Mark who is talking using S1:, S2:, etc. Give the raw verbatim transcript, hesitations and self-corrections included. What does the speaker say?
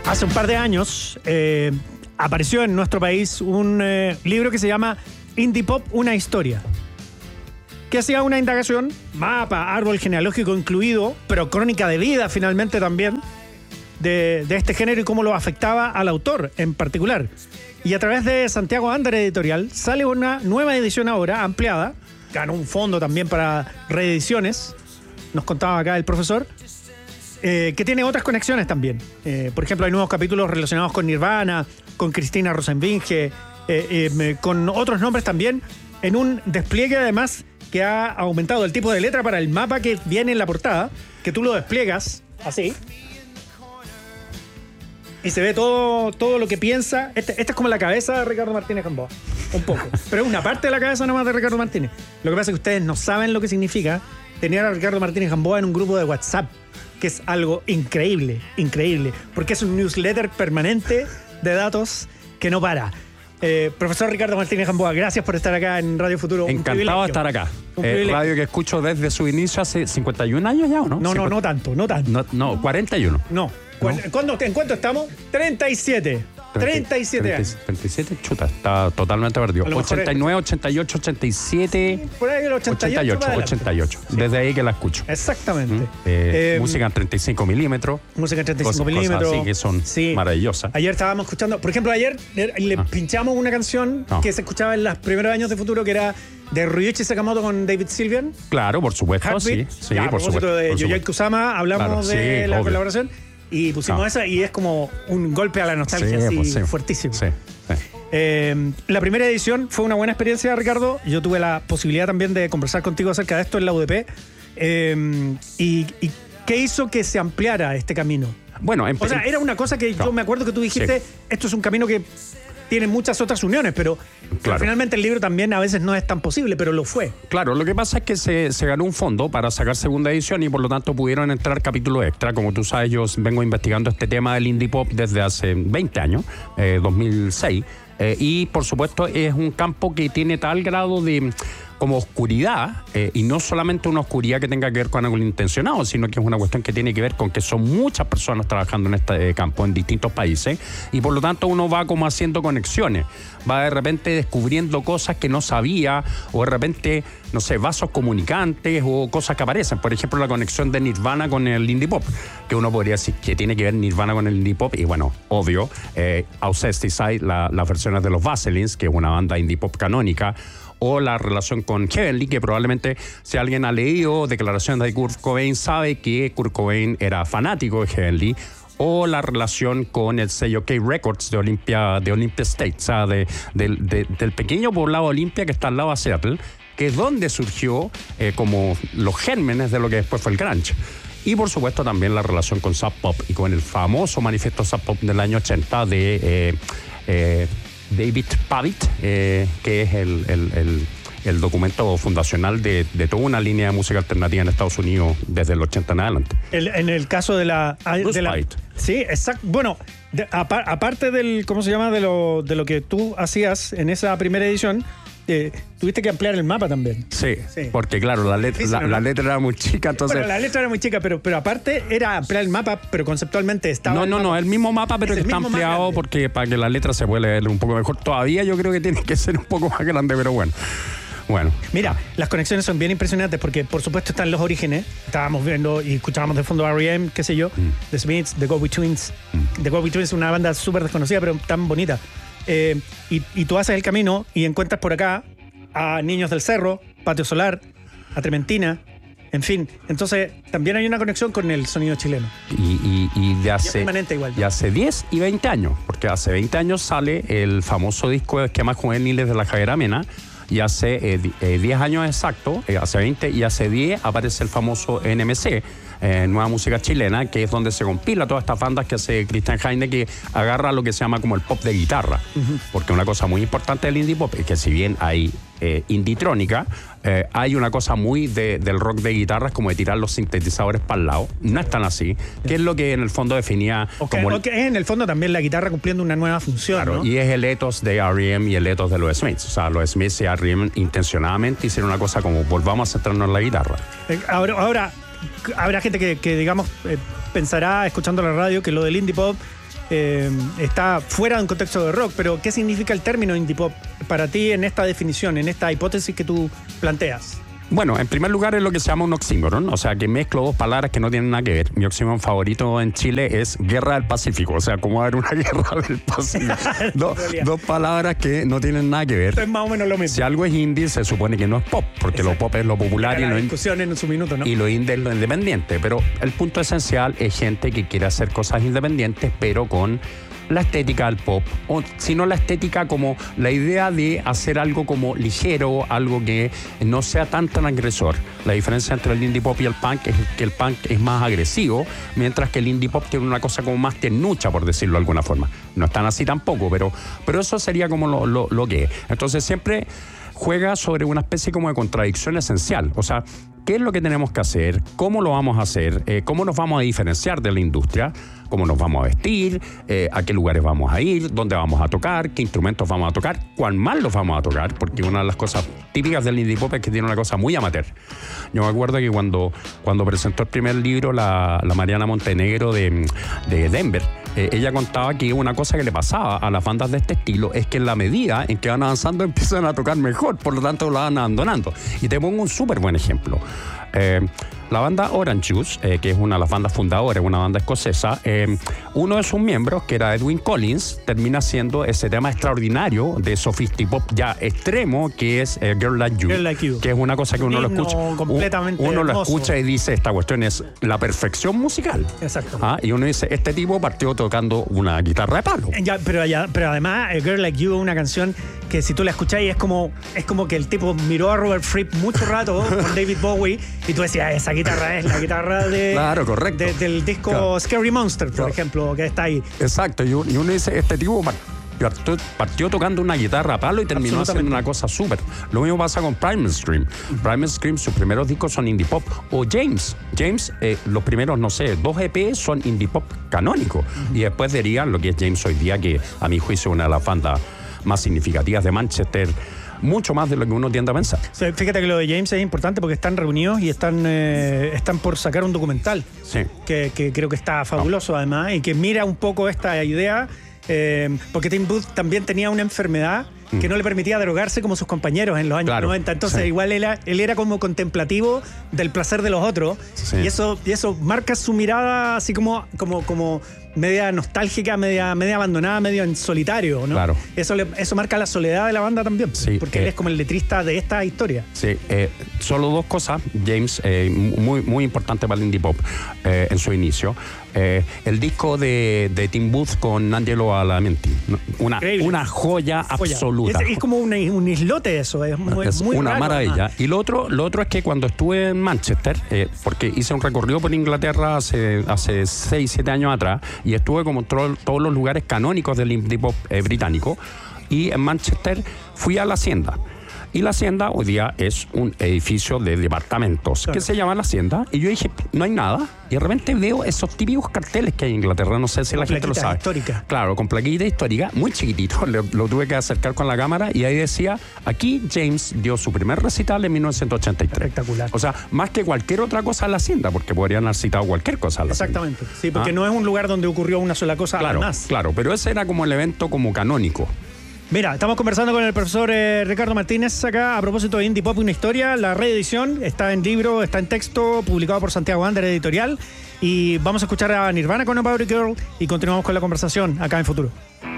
S1: Hace un par de años eh, apareció en nuestro país un eh, libro que se llama Indie Pop, una historia, que hacía una indagación, mapa, árbol genealógico incluido, pero crónica de vida finalmente también, de, de este género y cómo lo afectaba al autor en particular. Y a través de Santiago Ander Editorial sale una nueva edición ahora, ampliada, ganó un fondo también para reediciones, nos contaba acá el profesor, eh, que tiene otras conexiones también. Eh, por ejemplo, hay nuevos capítulos relacionados con Nirvana, con Cristina Rosenvinge, eh, eh, con otros nombres también, en un despliegue además que ha aumentado el tipo de letra para el mapa que viene en la portada, que tú lo despliegas así y se ve todo, todo lo que piensa. Este, esta es como la cabeza de Ricardo Martínez Gamboa, un poco, pero es una parte de la cabeza nomás de Ricardo Martínez. Lo que pasa es que ustedes no saben lo que significa tener a Ricardo Martínez Gamboa en un grupo de WhatsApp, que es algo increíble, increíble, porque es un newsletter permanente de datos que no para. Eh, profesor Ricardo Martínez Gamboa, gracias por estar acá en Radio Futuro.
S2: Encantado de estar acá. Eh, radio que escucho desde su inicio hace cincuenta y un años ya, ¿o no?
S1: No, no, no tanto, no tanto.
S2: No, no cuarenta y uno.
S1: No. ¿No? ¿Cuándo, ¿En cuánto estamos? treinta y siete. treinta y siete años.
S2: treinta y siete, chuta, está totalmente perdido. ochenta y nueve, ochenta y ocho, ochenta y siete.
S1: Por ahí el ochenta y ocho.
S2: ochenta y ocho. Sí. Desde ahí que la escucho.
S1: Exactamente.
S2: ¿Mm? Eh, eh, música en treinta y cinco milímetros.
S1: Música en treinta y cinco
S2: cosas,
S1: milímetros.
S2: Cosas así que son sí. maravillosas.
S1: Ayer estábamos escuchando, por ejemplo, ayer le ah. pinchamos una canción no. que se escuchaba en los primeros años de Futuro, que era de Ryuichi Sakamoto con David Sylvian.
S2: Claro, por supuesto.
S1: Heartbeat.
S2: Sí, sí,
S1: ya,
S2: por supuesto.
S1: de Yoyai Kusama hablamos claro, de sí, la obvio. colaboración. Y pusimos no. esa y es como un golpe a la nostalgia, sí, así, pues sí. fuertísimo. Sí, sí. Eh, la primera edición fue una buena experiencia, Ricardo. Yo tuve la posibilidad también de conversar contigo acerca de esto en la U D P. Eh, y, ¿Y qué hizo que se ampliara este camino?
S2: Bueno, en,
S1: o sea, era una cosa que no. yo me acuerdo que tú dijiste, sí. esto es un camino que tiene muchas otras uniones, pero, claro. pero finalmente el libro también a veces no es tan posible, pero lo fue.
S2: Claro, lo que pasa es que se, se ganó un fondo para sacar segunda edición y por lo tanto pudieron entrar capítulos extra. Como tú sabes, yo vengo investigando este tema del indie pop desde hace veinte años, eh, dos mil seis, eh, y por supuesto es un campo que tiene tal grado de como oscuridad, eh, y no solamente una oscuridad que tenga que ver con algo intencionado, sino que es una cuestión que tiene que ver con que son muchas personas trabajando en este eh, campo en distintos países y por lo tanto uno va como haciendo conexiones, va de repente descubriendo cosas que no sabía o de repente, no sé, vasos comunicantes o cosas que aparecen. Por ejemplo, la conexión de Nirvana con el indie pop, que uno podría decir que tiene que ver Nirvana con el indie pop y bueno, obvio, eh, Aucesticide, la, las versiones de los Vaselines, que es una banda indie pop canónica, o la relación con Heavenly, que probablemente si alguien ha leído declaraciones de Kurt Cobain sabe que Kurt Cobain era fanático de Heavenly, o la relación con el sello K Records de Olympia, de Olympia State, o sea, de, de, de, del pequeño poblado Olympia que está al lado de Seattle, que es donde surgió eh, como los gérmenes de lo que después fue el grunge. Y por supuesto también la relación con Sub Pop y con el famoso manifiesto Sub Pop del año ochenta de eh, eh, David Pavitt, eh, que es el, el, el, el documento fundacional de, de toda una línea de música alternativa en Estados Unidos desde el ochenta en adelante.
S1: El, en el caso de la...
S2: Bruce
S1: de la
S2: Pavitt.
S1: Sí, exacto. Bueno, de, apar, aparte del, ¿cómo se llama? De lo, de lo que tú hacías en esa primera edición, Eh, tuviste que ampliar el mapa también.
S2: Sí, sí. Porque claro, la letra, la, la letra era muy chica, entonces...
S1: Bueno, la letra era muy chica, pero, pero aparte era ampliar el mapa, pero conceptualmente estaba...
S2: No, no, no, el mismo mapa, pero que está ampliado porque para que la letra se pueda leer un poco mejor. Todavía yo creo que tiene que ser un poco más grande, pero bueno. Bueno.
S1: Mira, las conexiones son bien impresionantes porque por supuesto están los orígenes. Estábamos viendo y escuchábamos de fondo R E M, qué sé yo, mm. The Smiths, The Go-Betweens. Mm. The Go-Betweens es una banda súper desconocida, pero tan bonita. Eh, y, y tú haces el camino y encuentras por acá a Niños del Cerro, Patio Solar, a Trementina, en fin. Entonces, también hay una conexión con el sonido chileno.
S2: Y, y, y de hace,
S1: igual.
S2: de hace diez y veinte años, porque hace veinte años sale el famoso disco de Esquemas Juveniles de la Javiera Mena, y hace eh, eh, diez años exacto, eh, hace veinte, y hace diez aparece el famoso N M C, eh, Nueva Música Chilena, que es donde se compila todas estas bandas que hace Christian Heine, que agarra lo que se llama como el pop de guitarra. Uh-huh. Porque una cosa muy importante del indie pop es que si bien hay eh, indie-trónica, eh, hay una cosa muy de, del rock de guitarras, como de tirar los sintetizadores para el lado. No es tan así, que es lo que en el fondo definía...
S1: Okay, como el, okay, es en el fondo también la guitarra cumpliendo una nueva función,
S2: claro,
S1: ¿no?
S2: Y es el ethos de R E M y el ethos de los Smiths. O sea, los Smiths y R E M intencionadamente hicieron una cosa como volvamos a centrarnos en la guitarra.
S1: Eh, ahora, ahora, habrá gente que, que digamos, eh, pensará, escuchando la radio, que lo del indie pop eh, está fuera de un contexto de rock, pero ¿qué significa el término indie pop para ti en esta definición, en esta hipótesis que tú planteas?
S2: Bueno, en primer lugar es lo que se llama un oxímoron, o sea que mezclo dos palabras que no tienen nada que ver. Mi oxímoron favorito en Chile es Guerra del Pacífico, o sea, como haber una guerra del Pacífico. Do, dos palabras que no tienen nada que ver.
S1: Esto es más o menos lo mismo.
S2: Si algo es indie, se supone que no es pop, porque Exacto. lo pop es lo popular
S1: y
S2: lo,
S1: discusión en su minuto, ¿no?
S2: y lo indie es lo independiente. Pero el punto esencial es gente que quiere hacer cosas independientes, pero con la estética del pop, o si no la estética como la idea de hacer algo como ligero, algo que no sea tan transgresor. La diferencia entre el indie pop y el punk es que el punk es más agresivo, mientras que el indie pop tiene una cosa como más ternucha, por decirlo de alguna forma. No es tan así tampoco, pero, pero eso sería como lo, lo, lo que es. Entonces siempre juega sobre una especie como de contradicción esencial. O sea, ¿qué es lo que tenemos que hacer? ¿Cómo lo vamos a hacer? Eh, ¿Cómo nos vamos a diferenciar de la industria? ¿Cómo nos vamos a vestir? Eh, ¿A qué lugares vamos a ir? ¿Dónde vamos a tocar? ¿Qué instrumentos vamos a tocar? ¿Cuán mal los vamos a tocar? Porque una de las cosas típicas del indie pop es que tiene una cosa muy amateur. Yo me acuerdo que cuando, cuando presentó el primer libro la, la Mariana Montenegro de, de Denver, eh, ella contaba que una cosa que le pasaba a las bandas de este estilo es que en la medida en que van avanzando empiezan a tocar mejor, por lo tanto lo van abandonando. Y te pongo un súper buen ejemplo. Eh, la banda Orange Juice, eh, que es una de las bandas fundadoras, una banda escocesa, eh, uno de sus miembros, que era Edwin Collins, termina haciendo ese tema extraordinario de sophisti-pop ya extremo, que es eh, Girl Like You,
S1: Girl Like You,
S2: que es una cosa que uno lo escucha,
S1: completamente
S2: uno lo
S1: hermoso.
S2: escucha y dice, esta cuestión es la perfección musical.
S1: Exacto.
S2: ¿Ah? Y uno dice, este tipo partió tocando una guitarra de palo.
S1: Ya, pero, ya, pero además, Girl Like You es una canción que si tú la escucháis es como, es como que el tipo miró a Robert Fripp mucho rato con David Bowie y tú decías, esa guitarra es la guitarra de,
S2: claro, correcto.
S1: de, del disco claro. Scary Monster, por claro. ejemplo, que está ahí.
S2: Exacto, y uno, y uno dice, este tipo partió, partió tocando una guitarra a palo y terminó haciendo una cosa súper. Lo mismo pasa con Primal Scream. Uh-huh. Primal Scream, sus primeros discos son indie pop. O James. James, eh, los primeros, no sé, dos E P son indie pop canónicos. Uh-huh. Y después dirían lo que es James hoy día, que a mi juicio es una de las bandas más significativas de Manchester, mucho más de lo que uno tiende a pensar.
S1: Sí, fíjate que lo de James es importante porque están reunidos y están, eh, están por sacar un documental
S2: sí.
S1: que, que creo que está fabuloso no. además y que mira un poco esta idea eh, porque Tim Booth también tenía una enfermedad mm. que no le permitía drogarse como sus compañeros en los años
S2: claro.
S1: noventa, entonces sí. igual él era, él era como contemplativo del placer de los otros sí. y eso y eso marca su mirada así como como como media nostálgica, media, media abandonada, medio en solitario, ¿no?
S2: Claro.
S1: Eso, le, eso marca la soledad de la banda también,
S2: sí,
S1: porque
S2: eh,
S1: él es como el letrista de esta historia.
S2: Sí, eh, solo dos cosas, James, eh, muy, muy importante para el indie pop eh, en su inicio. Eh, el disco de, de Tim Booth con Angelo Badalamenti, una, una joya, joya absoluta.
S1: Es, es como un, un islote eso, es muy,
S2: es
S1: muy
S2: una
S1: raro,
S2: maravilla.
S1: ¿no?
S2: Y lo otro, lo otro es que cuando estuve en Manchester, eh, porque hice un recorrido por Inglaterra hace, hace seis, siete años atrás, y estuve como en to- todos los lugares canónicos del indie pop eh, británico, y en Manchester fui a la Hacienda. Y la Hacienda hoy día es un edificio de departamentos claro. que se llama la Hacienda. Y yo dije, no hay nada. Y de repente veo esos típicos carteles que hay en Inglaterra. No sé si con la gente lo sabe.
S1: Histórica.
S2: Claro, con plaquita histórica, muy chiquitito. Lo, lo tuve que acercar con la cámara y ahí decía, aquí James dio su primer recital en mil novecientos ochenta y tres.
S1: Espectacular.
S2: O sea, más que cualquier otra cosa en la Hacienda, porque podrían haber citado cualquier cosa en la
S1: Exactamente.
S2: Hacienda.
S1: Sí, porque ¿Ah? no es un lugar donde ocurrió una sola cosa
S2: claro,
S1: más.
S2: Claro, pero ese era como el evento como canónico.
S1: Mira, estamos conversando con el profesor eh, Ricardo Martínez acá a propósito de Indie Pop, una historia. La reedición está en libro, está en texto, publicado por Santiago Ander Editorial. Y vamos a escuchar a Nirvana con About a Girl y continuamos con la conversación acá en Futuro.